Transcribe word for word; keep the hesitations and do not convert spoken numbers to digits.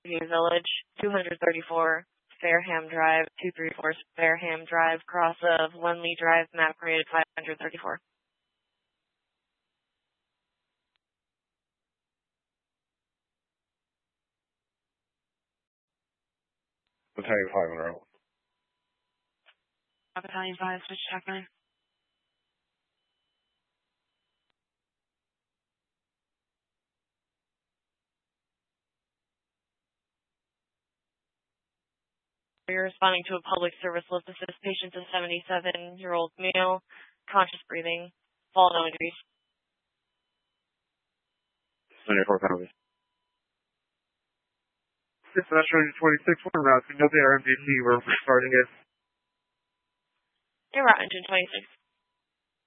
New Village, two thirty-four Fareham Drive, two thirty-four Fareham Drive, cross of Lenley Drive, map created five thirty-four. Battalion five on route. Battalion five, switch track nine. You're responding to a public service lift assist. Patient, a seventy-seven-year-old male, conscious breathing, fall no injuries. seventy-four copies. Metro twenty-six, one route, no R M D C, we're starting it. You're route engine twenty-six.